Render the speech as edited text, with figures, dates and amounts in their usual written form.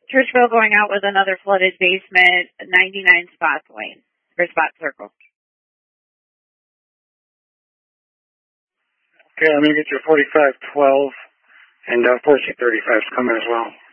Churchville going out with another flooded basement, 99 Spots Lane, or Spot Circle. Okay, I'm going to get you 4512, and 1435 is coming as well.